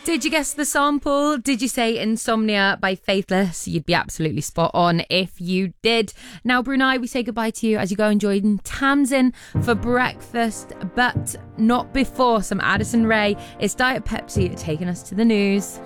Did you guess the sample? Did you say Insomnia by Faithless? You'd be absolutely spot on if you did. Now, Brunei, we say goodbye to you as you go enjoy Tamsin for breakfast, but not before some Addison Rae. It's Diet Pepsi taking us to the news.